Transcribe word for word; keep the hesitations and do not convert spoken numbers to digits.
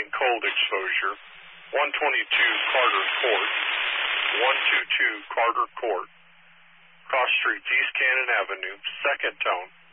and cold exposure, one twenty-two Carter Court, one twenty-two Carter Court, cross streets East Cannon Avenue, second tone,